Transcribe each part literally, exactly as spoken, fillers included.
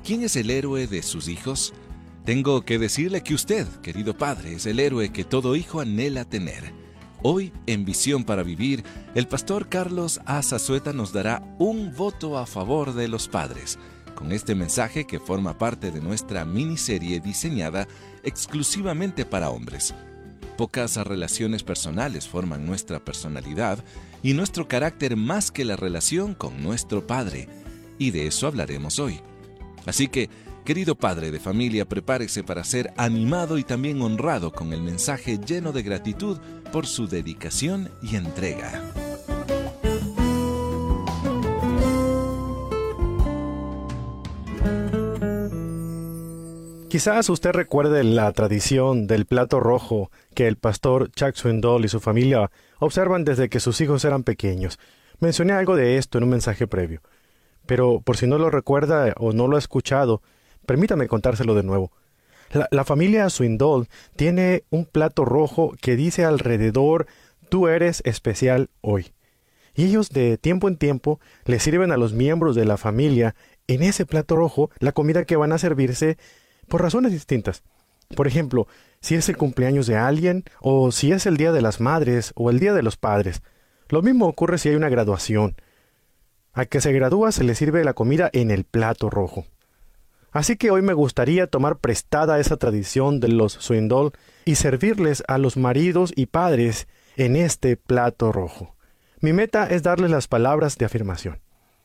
¿Quién es el héroe de sus hijos? Tengo que decirle que usted, querido padre, es el héroe que todo hijo anhela tener. Hoy, en Visión para Vivir, el pastor Carlos A. Zazueta nos dará un voto a favor de los padres, con este mensaje que forma parte de nuestra miniserie diseñada exclusivamente para hombres. Pocas relaciones personales forman nuestra personalidad y nuestro carácter más que la relación con nuestro Padre, y de eso hablaremos hoy. Así que, querido padre de familia, prepárese para ser animado y también honrado con el mensaje lleno de gratitud por su dedicación y entrega. Quizás usted recuerde la tradición del plato rojo que el pastor Chuck Swindoll y su familia observan desde que sus hijos eran pequeños. Mencioné algo de esto en un mensaje previo, pero por si no lo recuerda o no lo ha escuchado, permítame contárselo de nuevo. La, la familia Swindoll tiene un plato rojo que dice alrededor: tú eres especial hoy. Y ellos de tiempo en tiempo le sirven a los miembros de la familia en ese plato rojo la comida que van a servirse por razones distintas. Por ejemplo, si es el cumpleaños de alguien, o si es el Día de las Madres, o el Día de los Padres. Lo mismo ocurre si hay una graduación. Al que se gradúa se le sirve la comida en el plato rojo. Así que hoy me gustaría tomar prestada esa tradición de los Swindoll y servirles a los maridos y padres en este plato rojo. Mi meta es darles las palabras de afirmación.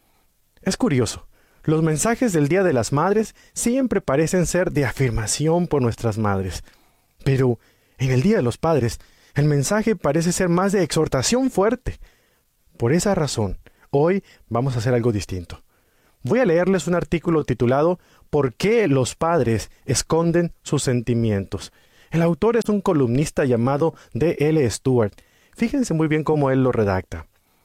Es curioso. Los mensajes del Día de las Madres siempre parecen ser de afirmación por nuestras madres. Pero en el Día de los Padres, el mensaje parece ser más de exhortación fuerte. Por esa razón, hoy vamos a hacer algo distinto. Voy a leerles un artículo titulado ¿Por qué los padres esconden sus sentimientos? El autor es un columnista llamado D L Stewart. Fíjense muy bien cómo él lo redacta.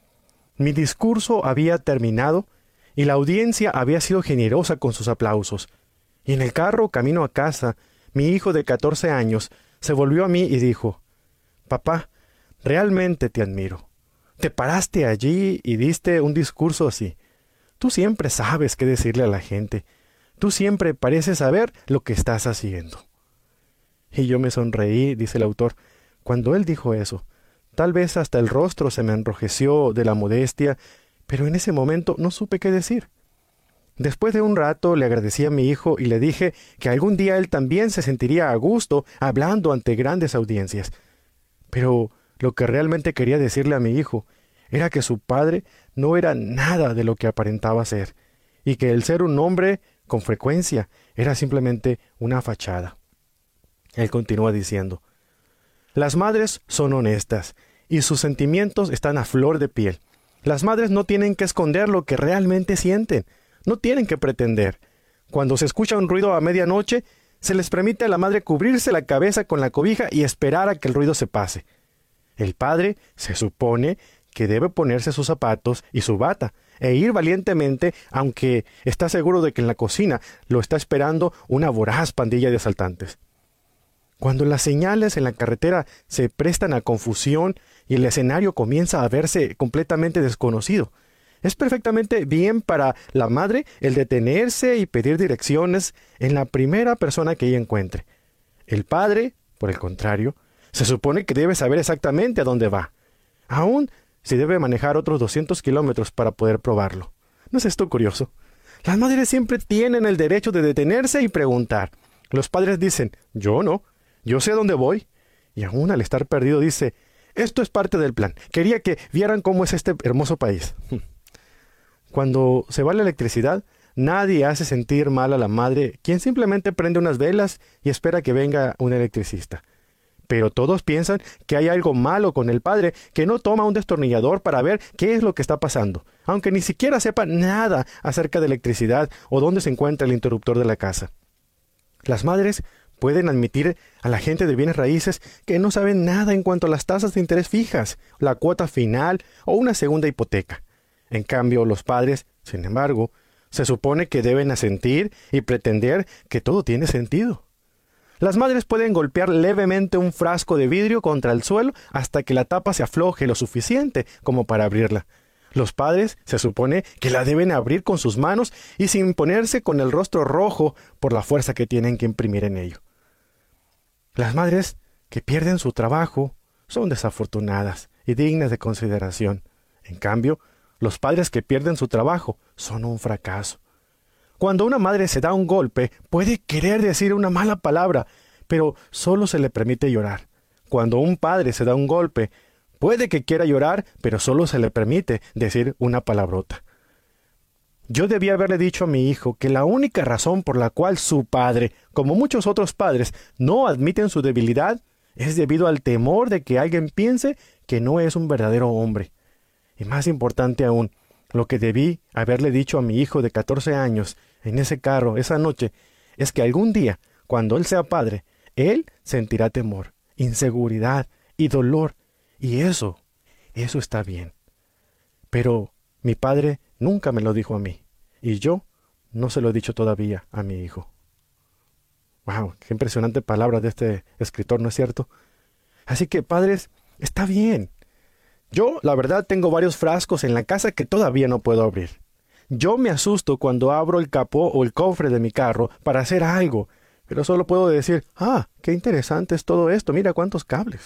Mi discurso había terminado y la audiencia había sido generosa con sus aplausos. Y en el carro, camino a casa, mi hijo de catorce años se volvió a mí y dijo: «Papá, realmente te admiro. Te paraste allí y diste un discurso así. Tú siempre sabes qué decirle a la gente. Tú siempre pareces saber lo que estás haciendo». Y yo me sonreí, dice el autor, cuando él dijo eso. Tal vez hasta el rostro se me enrojeció de la modestia, pero en ese momento no supe qué decir. Después de un rato le agradecí a mi hijo y le dije que algún día él también se sentiría a gusto hablando ante grandes audiencias. Pero lo que realmente quería decirle a mi hijo era que su padre no era nada de lo que aparentaba ser, y que el ser un hombre, con frecuencia, era simplemente una fachada. Él continúa diciendo: «Las madres son honestas, y sus sentimientos están a flor de piel. Las madres no tienen que esconder lo que realmente sienten, no tienen que pretender. Cuando se escucha un ruido a medianoche, se les permite a la madre cubrirse la cabeza con la cobija y esperar a que el ruido se pase. El padre se supone que debe ponerse sus zapatos y su bata e ir valientemente, aunque está seguro de que en la cocina lo está esperando una voraz pandilla de asaltantes. Cuando las señales en la carretera se prestan a confusión y el escenario comienza a verse completamente desconocido, es perfectamente bien para la madre el detenerse y pedir direcciones en la primera persona que ella encuentre. El padre, por el contrario, se supone que debe saber exactamente a dónde va, aun si debe manejar otros doscientos kilómetros para poder probarlo. ¿No es esto curioso? Las madres siempre tienen el derecho de detenerse y preguntar. Los padres dicen: «Yo no, yo sé a dónde voy». Y aún al estar perdido dice: «Esto es parte del plan. Quería que vieran cómo es este hermoso país». Cuando se va la electricidad, nadie hace sentir mal a la madre, quien simplemente prende unas velas y espera que venga un electricista. Pero todos piensan que hay algo malo con el padre, que no toma un destornillador para ver qué es lo que está pasando, aunque ni siquiera sepa nada acerca de electricidad o dónde se encuentra el interruptor de la casa. Las madres pueden admitir a la gente de bienes raíces que no saben nada en cuanto a las tasas de interés fijas, la cuota final o una segunda hipoteca. En cambio, los padres, sin embargo, se supone que deben asentir y pretender que todo tiene sentido. Las madres pueden golpear levemente un frasco de vidrio contra el suelo hasta que la tapa se afloje lo suficiente como para abrirla. Los padres se supone que la deben abrir con sus manos y sin ponerse con el rostro rojo por la fuerza que tienen que imprimir en ello. Las madres que pierden su trabajo son desafortunadas y dignas de consideración. En cambio, los padres que pierden su trabajo son un fracaso. Cuando una madre se da un golpe, puede querer decir una mala palabra, pero solo se le permite llorar. Cuando un padre se da un golpe, puede que quiera llorar, pero solo se le permite decir una palabrota. Yo debía haberle dicho a mi hijo que la única razón por la cual su padre, como muchos otros padres, no admiten su debilidad es debido al temor de que alguien piense que no es un verdadero hombre. Y más importante aún, lo que debí haberle dicho a mi hijo de catorce años en ese carro esa noche es que algún día, cuando él sea padre, él sentirá temor, inseguridad y dolor. Y eso, eso está bien. Pero mi padre nunca me lo dijo a mí, y yo no se lo he dicho todavía a mi hijo. ¡Wow! ¡Qué impresionante palabra de este escritor!, ¿no es cierto? Así que, padres, está bien. Yo, la verdad, tengo varios frascos en la casa que todavía no puedo abrir. Yo me asusto cuando abro el capó o el cofre de mi carro para hacer algo, pero solo puedo decir, ¡ah, qué interesante es todo esto! ¡Mira cuántos cables!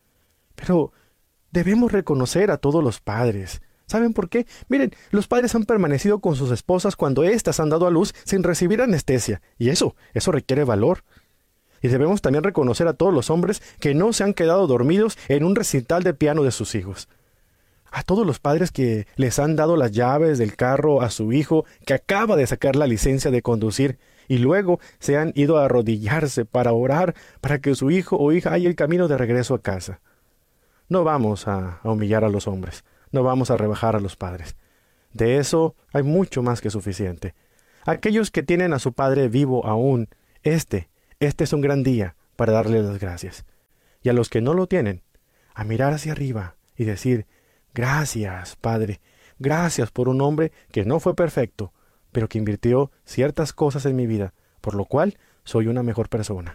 Pero debemos reconocer a todos los padres. ¿Saben por qué? Miren, los padres han permanecido con sus esposas cuando éstas han dado a luz sin recibir anestesia, y eso, eso requiere valor. Y debemos también reconocer a todos los hombres que no se han quedado dormidos en un recital de piano de sus hijos. A todos los padres que les han dado las llaves del carro a su hijo que acaba de sacar la licencia de conducir y luego se han ido a arrodillarse para orar para que su hijo o hija haya el camino de regreso a casa. No vamos a, a humillar a los hombres, no vamos a rebajar a los padres. De eso hay mucho más que suficiente. Aquellos que tienen a su padre vivo aún, este, este es un gran día para darle las gracias. Y a los que no lo tienen, a mirar hacia arriba y decir, gracias, Padre, gracias por un hombre que no fue perfecto, pero que invirtió ciertas cosas en mi vida, por lo cual soy una mejor persona.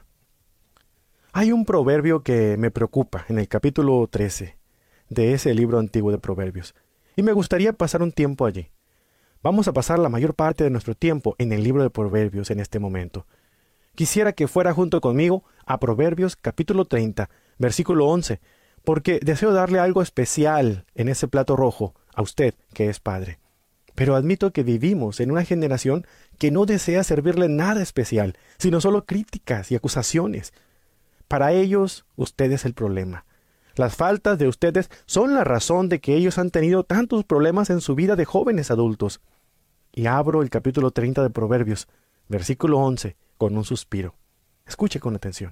Hay un proverbio que me preocupa en el capítulo trece de ese libro antiguo de Proverbios, y me gustaría pasar un tiempo allí. Vamos a pasar la mayor parte de nuestro tiempo en el libro de Proverbios en este momento. Quisiera que fuera junto conmigo a Proverbios capítulo treinta, versículo once, porque deseo darle algo especial en ese plato rojo a usted que es padre. Pero admito que vivimos en una generación que no desea servirle nada especial, sino solo críticas y acusaciones. Para ellos, usted es el problema. Las faltas de ustedes son la razón de que ellos han tenido tantos problemas en su vida de jóvenes adultos. Y abro el capítulo treinta de Proverbios, versículo once, con un suspiro. Escuche con atención.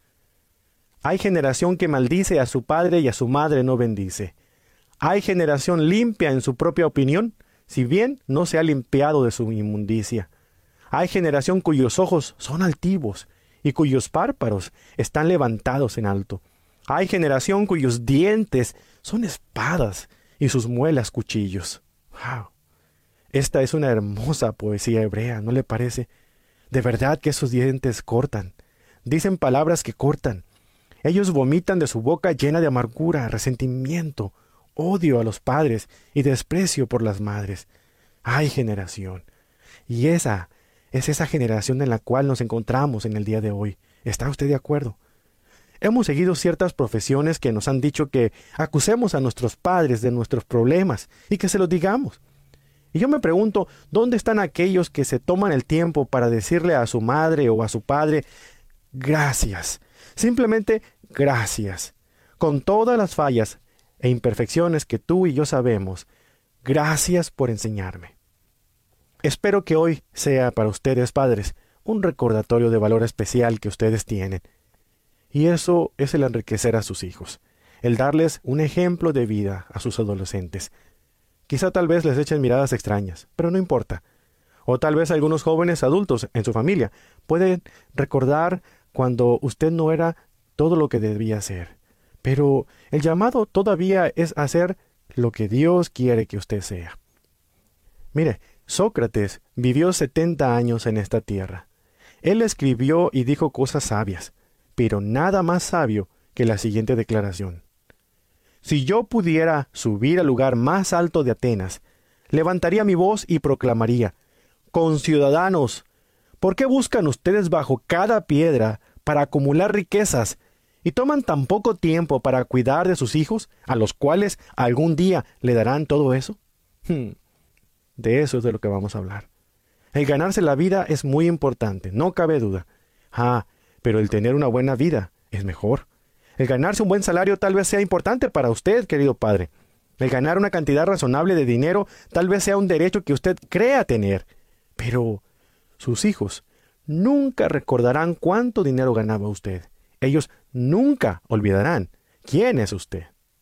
Hay generación que maldice a su padre y a su madre no bendice. Hay generación limpia en su propia opinión, si bien no se ha limpiado de su inmundicia. Hay generación cuyos ojos son altivos y cuyos párpados están levantados en alto. Hay generación cuyos dientes son espadas y sus muelas cuchillos. ¡Wow! Esta es una hermosa poesía hebrea, ¿no le parece? De verdad que esos dientes cortan. Dicen palabras que cortan. Ellos vomitan de su boca llena de amargura, resentimiento, odio a los padres y desprecio por las madres. ¡Ay, generación! Y esa es esa generación en la cual nos encontramos en el día de hoy. ¿Está usted de acuerdo? Hemos seguido ciertas profesiones que nos han dicho que acusemos a nuestros padres de nuestros problemas y que se los digamos. Y yo me pregunto, ¿dónde están aquellos que se toman el tiempo para decirle a su madre o a su padre, gracias, simplemente gracias, con todas las fallas e imperfecciones que tú y yo sabemos, gracias por enseñarme? Espero que hoy sea para ustedes, padres, un recordatorio de valor especial que ustedes tienen. Y eso es el enriquecer a sus hijos, el darles un ejemplo de vida a sus adolescentes. Quizá tal vez les echen miradas extrañas, pero no importa. O tal vez algunos jóvenes adultos en su familia pueden recordar cuando usted no era todo lo que debía ser. Pero el llamado todavía es hacer lo que Dios quiere que usted sea. Mire, Sócrates vivió setenta años en esta tierra. Él escribió y dijo cosas sabias, pero nada más sabio que la siguiente declaración. Si yo pudiera subir al lugar más alto de Atenas, levantaría mi voz y proclamaría: Conciudadanos, ¿por qué buscan ustedes bajo cada piedra para acumular riquezas y toman tan poco tiempo para cuidar de sus hijos, a los cuales algún día le darán todo eso? Hmm. De eso es de lo que vamos a hablar. El ganarse la vida es muy importante, no cabe duda. Ah, pero el tener una buena vida es mejor. El ganarse un buen salario tal vez sea importante para usted, querido padre. El ganar una cantidad razonable de dinero tal vez sea un derecho que usted crea tener. Pero sus hijos nunca recordarán cuánto dinero ganaba usted. Ellos nunca olvidarán quién es usted.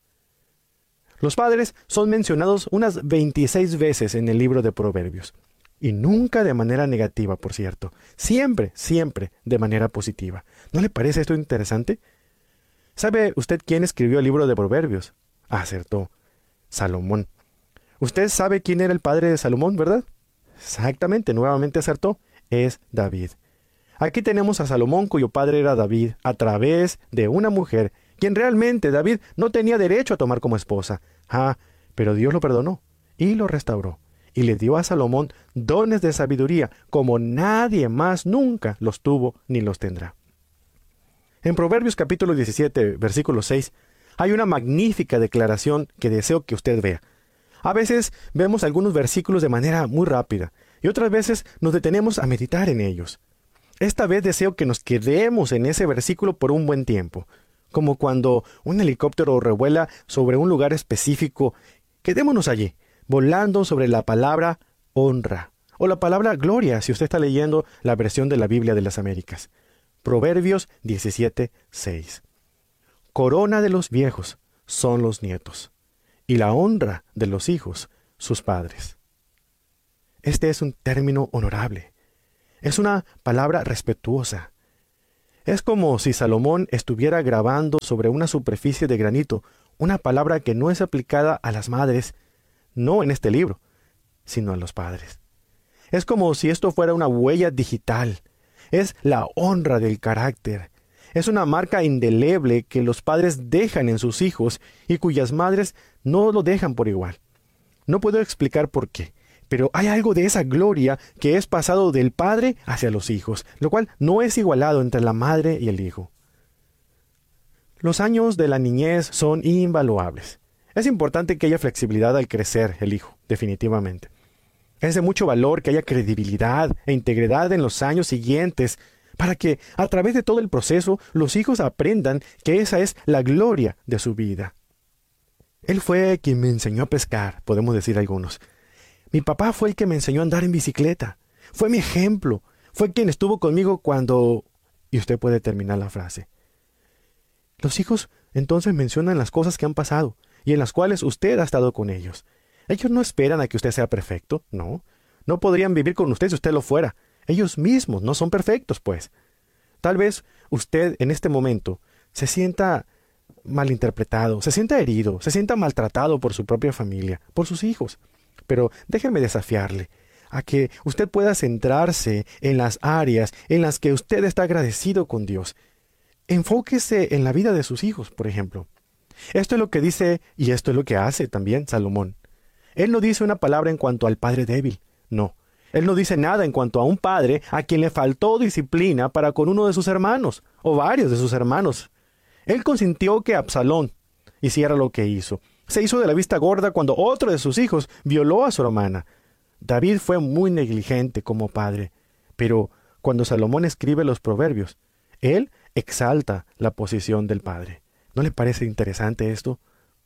Los padres son mencionados unas veintiséis veces en el libro de Proverbios. Y nunca de manera negativa, por cierto. Siempre, siempre de manera positiva. ¿No le parece esto interesante? ¿Sabe usted quién escribió el libro de Proverbios? Acertó. Salomón. Usted sabe quién era el padre de Salomón, ¿verdad? Exactamente, nuevamente acertó. Es David. Aquí tenemos a Salomón, cuyo padre era David, a través de una mujer, quien realmente David no tenía derecho a tomar como esposa. Ah, pero Dios lo perdonó y lo restauró, y le dio a Salomón dones de sabiduría como nadie más nunca los tuvo ni los tendrá. En Proverbios capítulo diecisiete, versículo seis, hay una magnífica declaración que deseo que usted vea. A veces vemos algunos versículos de manera muy rápida, y otras veces nos detenemos a meditar en ellos. Esta vez deseo que nos quedemos en ese versículo por un buen tiempo, como cuando un helicóptero revuela sobre un lugar específico. Quedémonos allí, volando sobre la palabra honra, o la palabra gloria, si usted está leyendo la versión de la Biblia de las Américas. Proverbios diecisiete, seis. Corona de los viejos son los nietos, y la honra de los hijos sus padres. Este es un término honorable. Es una palabra respetuosa. Es como si Salomón estuviera grabando sobre una superficie de granito una palabra que no es aplicada a las madres, no en este libro, sino a los padres. Es como si esto fuera una huella digital. Es la honra del carácter. Es una marca indeleble que los padres dejan en sus hijos y cuyas madres no lo dejan por igual. No puedo explicar por qué, pero hay algo de esa gloria que es pasado del padre hacia los hijos, lo cual no es igualado entre la madre y el hijo. Los años de la niñez son invaluables. Es importante que haya flexibilidad al crecer el hijo, definitivamente. Es de mucho valor que haya credibilidad e integridad en los años siguientes, para que, a través de todo el proceso, los hijos aprendan que esa es la gloria de su vida. Él fue quien me enseñó a pescar, podemos decir algunos. Mi papá fue el que me enseñó a andar en bicicleta. Fue mi ejemplo. Fue quien estuvo conmigo cuando... Y usted puede terminar la frase. Los hijos entonces mencionan las cosas que han pasado y en las cuales usted ha estado con ellos. Ellos no esperan a que usted sea perfecto, no. No podrían vivir con usted si usted lo fuera. Ellos mismos no son perfectos, pues. Tal vez usted en este momento se sienta malinterpretado, se sienta herido, se sienta maltratado por su propia familia, por sus hijos. Pero déjeme desafiarle a que usted pueda centrarse en las áreas en las que usted está agradecido con Dios. Enfóquese en la vida de sus hijos, por ejemplo. Esto es lo que dice y esto es lo que hace también Salomón. Él no dice una palabra en cuanto al padre débil, no. Él no dice nada en cuanto a un padre a quien le faltó disciplina para con uno de sus hermanos, o varios de sus hermanos. Él consintió que Absalón hiciera lo que hizo. Se hizo de la vista gorda cuando otro de sus hijos violó a su hermana. David fue muy negligente como padre, pero cuando Salomón escribe los proverbios, él exalta la posición del padre. ¿No le parece interesante esto?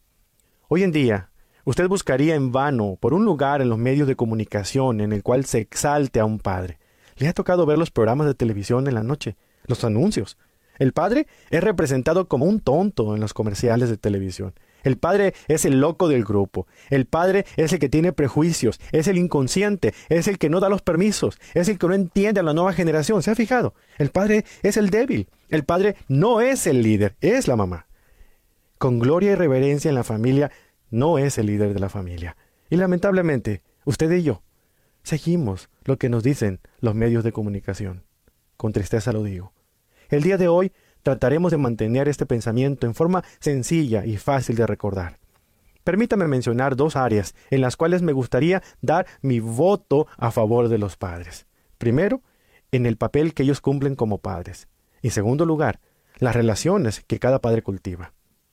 Hoy en día, usted buscaría en vano por un lugar en los medios de comunicación en el cual se exalte a un padre. ¿Le ha tocado ver los programas de televisión en la noche? Los anuncios. El padre es representado como un tonto en los comerciales de televisión. El padre es el loco del grupo. El padre es el que tiene prejuicios, es el inconsciente, es el que no da los permisos, es el que no entiende a la nueva generación. ¿Se ha fijado? El padre es el débil. El padre no es el líder, es la mamá. Con gloria y reverencia en la familia, no es el líder de la familia. Y lamentablemente, usted y yo, seguimos lo que nos dicen los medios de comunicación. Con tristeza lo digo. El día de hoy trataremos de mantener este pensamiento en forma sencilla y fácil de recordar. Permítame mencionar dos áreas en las cuales me gustaría dar mi voto a favor de los padres. Primero, en el papel que ellos cumplen como padres. Y en segundo lugar, las relaciones que cada padre cultiva.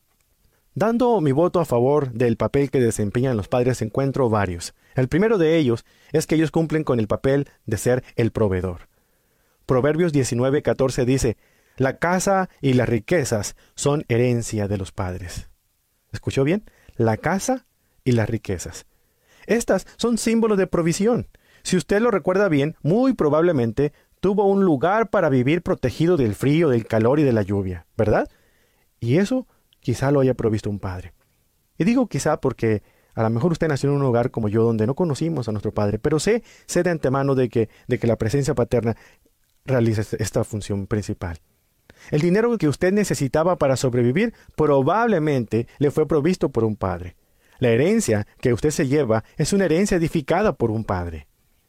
Dando mi voto a favor del papel que desempeñan los padres, encuentro varios. El primero de ellos es que ellos cumplen con el papel de ser el proveedor. Proverbios diecinueve catorce dice: la casa y las riquezas son herencia de los padres. ¿Escuchó bien? La casa y las riquezas. Estas son símbolos de provisión. Si usted lo recuerda bien, muy probablemente tuvo un lugar para vivir protegido del frío, del calor y de la lluvia, ¿verdad? Y eso quizá lo haya provisto un padre. Y digo quizá porque a lo mejor usted nació en un hogar como yo donde no conocimos a nuestro padre, pero sé, sé de antemano de que, de que la presencia paterna realiza esta función principal. El dinero que usted necesitaba para sobrevivir probablemente le fue provisto por un padre. La herencia que usted se lleva es una herencia edificada por un padre.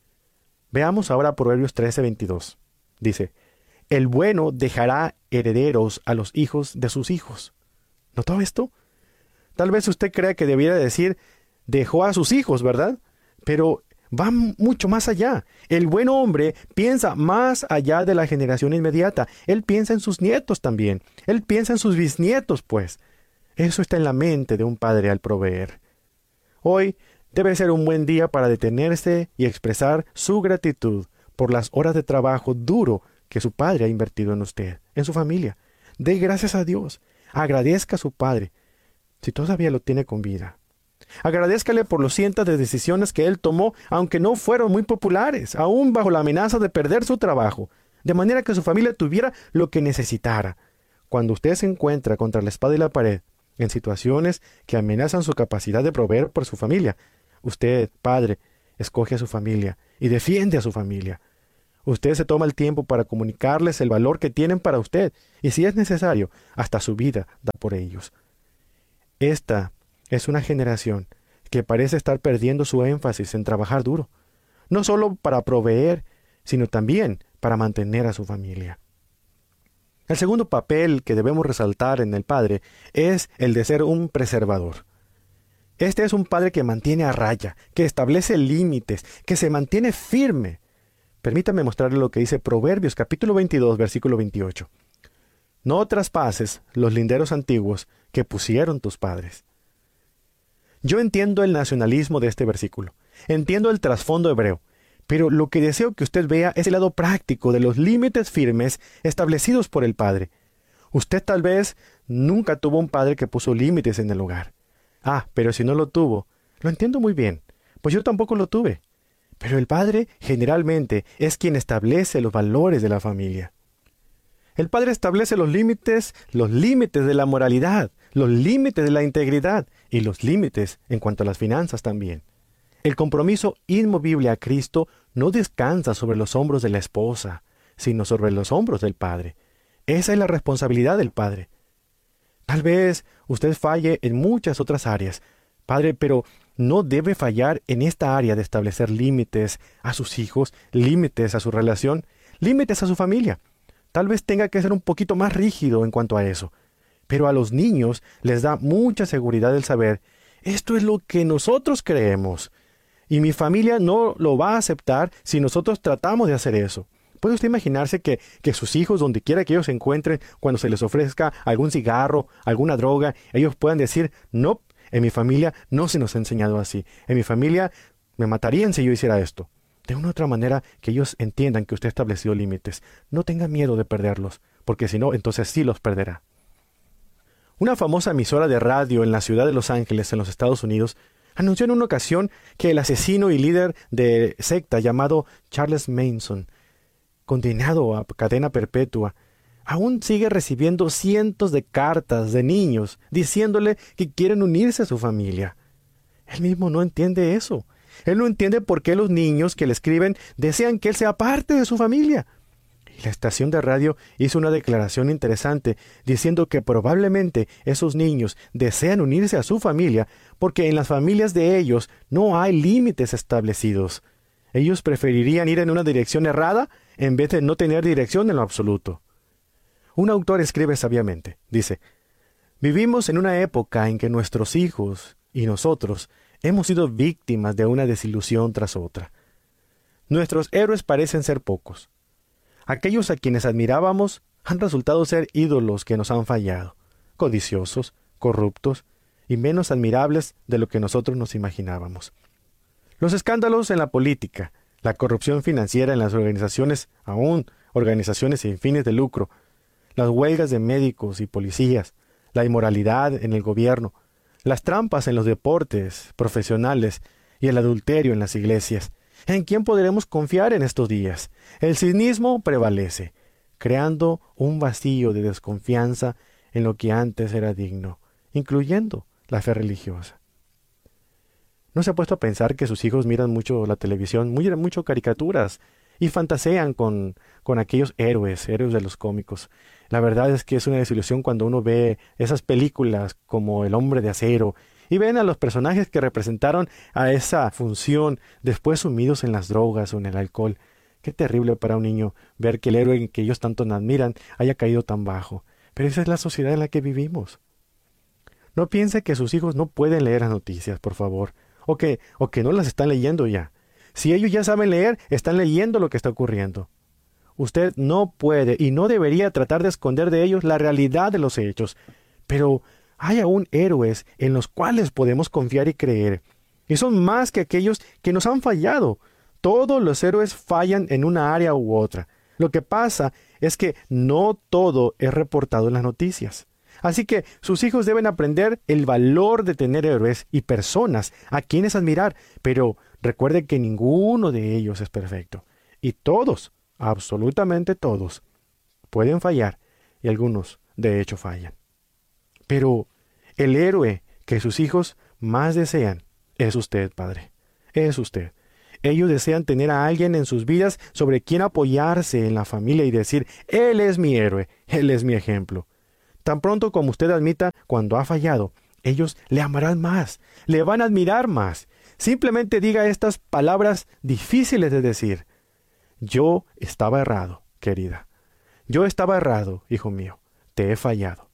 Veamos ahora Proverbios trece veintidós. Dice: el bueno dejará herederos a los hijos de sus hijos. ¿Notó esto? Tal vez usted crea que debiera decir dejó a sus hijos, ¿verdad? Pero va mucho más allá. El buen hombre piensa más allá de la generación inmediata. Él piensa en sus nietos también. Él piensa en sus bisnietos, pues. Eso está en la mente de un padre al proveer. Hoy debe ser un buen día para detenerse y expresar su gratitud por las horas de trabajo duro que su padre ha invertido en usted, en su familia. Dé gracias a Dios. Agradezca a su padre, si todavía lo tiene con vida. Agradézcale por los cientos de decisiones que él tomó, aunque no fueron muy populares, aún bajo la amenaza de perder su trabajo, de manera que su familia tuviera lo que necesitara. Cuando usted se encuentra contra la espada y la pared, en situaciones que amenazan su capacidad de proveer por su familia, usted, padre, escoge a su familia y defiende a su familia. Usted se toma el tiempo para comunicarles el valor que tienen para usted, y si es necesario, hasta su vida da por ellos. Esta es una generación que parece estar perdiendo su énfasis en trabajar duro, no solo para proveer, sino también para mantener a su familia. El segundo papel que debemos resaltar en el padre es el de ser un preservador. Este es un padre que mantiene a raya, que establece límites, que se mantiene firme. Permítame mostrarle lo que dice Proverbios capítulo veintidós, versículo veintiocho. No traspases los linderos antiguos que pusieron tus padres. Yo entiendo el nacionalismo de este versículo, entiendo el trasfondo hebreo, pero lo que deseo que usted vea es el lado práctico de los límites firmes establecidos por el padre. Usted tal vez nunca tuvo un padre que puso límites en el hogar. Ah, pero si no lo tuvo, lo entiendo muy bien, pues yo tampoco lo tuve. Pero el padre generalmente es quien establece los valores de la familia. El padre establece los límites, los límites de la moralidad, los límites de la integridad y los límites en cuanto a las finanzas también. El compromiso inmovible a Cristo no descansa sobre los hombros de la esposa, sino sobre los hombros del padre. Esa es la responsabilidad del padre. Tal vez usted falle en muchas otras áreas, padre, pero no debe fallar en esta área de establecer límites a sus hijos, límites a su relación, límites a su familia. Tal vez tenga que ser un poquito más rígido en cuanto a eso, pero a los niños les da mucha seguridad el saber, esto es lo que nosotros creemos, y mi familia no lo va a aceptar si nosotros tratamos de hacer eso. ¿Puede usted imaginarse que, que sus hijos, donde quiera que ellos se encuentren, cuando se les ofrezca algún cigarro, alguna droga, ellos puedan decir, no, en mi familia no se nos ha enseñado así, en mi familia me matarían si yo hiciera esto? De una u otra manera que ellos entiendan que usted ha establecido límites. No tenga miedo de perderlos, porque si no, entonces sí los perderá. Una famosa emisora de radio en la ciudad de Los Ángeles, en los Estados Unidos, anunció en una ocasión que el asesino y líder de secta llamado Charles Manson, condenado a cadena perpetua, aún sigue recibiendo cientos de cartas de niños diciéndole que quieren unirse a su familia. Él mismo no entiende eso. Él no entiende por qué los niños que le escriben desean que él sea parte de su familia. Y la estación de radio hizo una declaración interesante diciendo que probablemente esos niños desean unirse a su familia porque en las familias de ellos no hay límites establecidos. Ellos preferirían ir en una dirección errada en vez de no tener dirección en lo absoluto. Un autor escribe sabiamente, dice, vivimos en una época en que nuestros hijos y nosotros hemos sido víctimas de una desilusión tras otra. Nuestros héroes parecen ser pocos. Aquellos a quienes admirábamos han resultado ser ídolos que nos han fallado, codiciosos, corruptos y menos admirables de lo que nosotros nos imaginábamos. Los escándalos en la política, la corrupción financiera en las organizaciones, aún organizaciones sin fines de lucro, las huelgas de médicos y policías, la inmoralidad en el gobierno, las trampas en los deportes profesionales y el adulterio en las iglesias. ¿En quién podremos confiar en estos días? El cinismo prevalece, creando un vacío de desconfianza en lo que antes era digno, incluyendo la fe religiosa. ¿No se ha puesto a pensar que sus hijos miran mucho la televisión, muy, mucho caricaturas, y fantasean con, con aquellos héroes, héroes de los cómicos? La verdad es que es una desilusión cuando uno ve esas películas como El Hombre de Acero, y ven a los personajes que representaron a esa función después sumidos en las drogas o en el alcohol. Qué terrible para un niño ver que el héroe que ellos tanto admiran haya caído tan bajo. Pero esa es la sociedad en la que vivimos. No piense que sus hijos no pueden leer las noticias, por favor, o que, o que no las están leyendo ya. Si ellos ya saben leer, están leyendo lo que está ocurriendo. Usted no puede y no debería tratar de esconder de ellos la realidad de los hechos. Pero hay aún héroes en los cuales podemos confiar y creer. Y son más que aquellos que nos han fallado. Todos los héroes fallan en una área u otra. Lo que pasa es que no todo es reportado en las noticias. Así que sus hijos deben aprender el valor de tener héroes y personas a quienes admirar. Pero recuerde que ninguno de ellos es perfecto. Y todos, absolutamente todos, pueden fallar. Y algunos, de hecho, fallan. Pero el héroe que sus hijos más desean es usted, padre. Es usted. Ellos desean tener a alguien en sus vidas sobre quien apoyarse en la familia y decir, él es mi héroe, él es mi ejemplo. Tan pronto como usted admita cuando ha fallado, ellos le amarán más, le van a admirar más. Simplemente diga estas palabras difíciles de decir. Yo estaba errado, querida. Yo estaba errado, hijo mío. Te he fallado.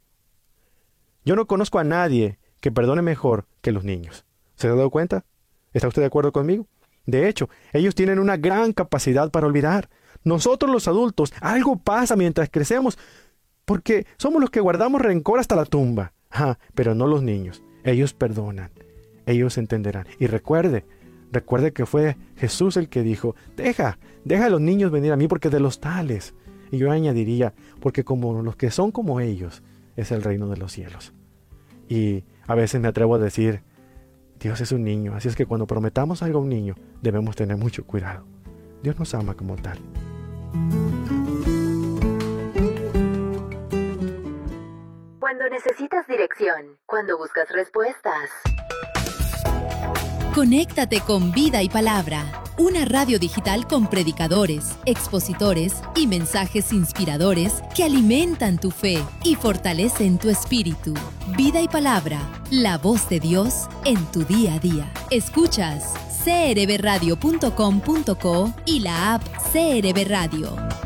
Yo no conozco a nadie que perdone mejor que los niños. ¿Se ha dado cuenta? ¿Está usted de acuerdo conmigo? De hecho, ellos tienen una gran capacidad para olvidar. Nosotros los adultos, algo pasa mientras crecemos, porque somos los que guardamos rencor hasta la tumba. Ah, pero no los niños. Ellos perdonan. Ellos entenderán. Y recuerde, recuerde que fue Jesús el que dijo, deja, deja a los niños venir a mí porque de los tales. Y yo añadiría, porque como los que son como ellos, es el reino de los cielos. Y a veces me atrevo a decir, Dios es un niño, así es que cuando prometamos algo a un niño, debemos tener mucho cuidado. Dios nos ama como tal. Cuando necesitas dirección, cuando buscas respuestas. Conéctate con Vida y Palabra, una radio digital con predicadores, expositores y mensajes inspiradores que alimentan tu fe y fortalecen tu espíritu. Vida y Palabra, la voz de Dios en tu día a día. Escuchas c r b radio punto com punto co y la app C R B Radio.